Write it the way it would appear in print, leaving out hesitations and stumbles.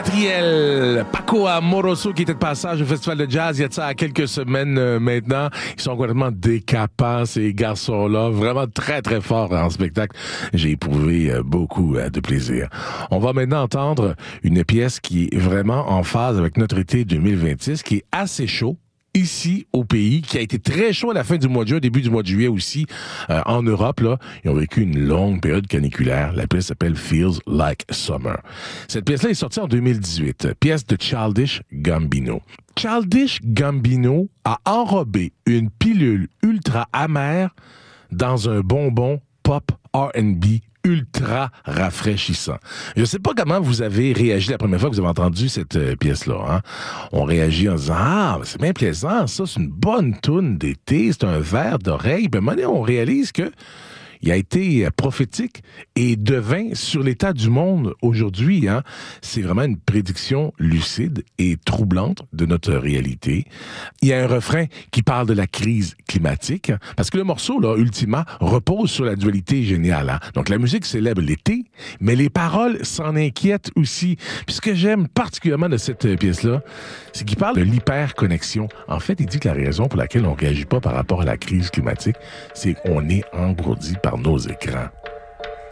Catriel, Paco Amoroso qui était de passage au Festival de Jazz il y a de ça quelques semaines maintenant. Ils sont complètement décapants, ces garçons-là. Vraiment très, très forts en spectacle. J'ai éprouvé beaucoup de plaisir. On va maintenant entendre une pièce qui est vraiment en phase avec notre été 2026, qui est assez chaud. Ici, au pays, qui a été très chaud à la fin du mois de juin, début du mois de juillet aussi, en Europe, là, ils ont vécu une longue période caniculaire. La pièce s'appelle Feels Like Summer. Cette pièce-là est sortie en 2018, pièce de Childish Gambino. Childish Gambino a enrobé une pilule ultra amère dans un bonbon pop R&B ultra rafraîchissant. Je sais pas comment vous avez réagi la première fois que vous avez entendu cette pièce-là. Hein? On réagit en disant « Ah, c'est bien plaisant, ça, c'est une bonne toune d'été, c'est un verre d'oreille. » Ben, à un moment donné, on réalise que il a été prophétique et devint sur l'état du monde aujourd'hui. Hein? C'est vraiment une prédiction lucide et troublante de notre réalité. Il y a un refrain qui parle de la crise climatique, parce que le morceau, là, ultimement, repose sur la dualité géniale. Hein? Donc, la musique célèbre l'été, mais les paroles s'en inquiètent aussi. Puis ce que j'aime particulièrement de cette pièce-là, c'est qu'il parle de l'hyperconnexion. En fait, il dit que la raison pour laquelle on ne réagit pas par rapport à la crise climatique, c'est qu'on est engourdi par nos écrans.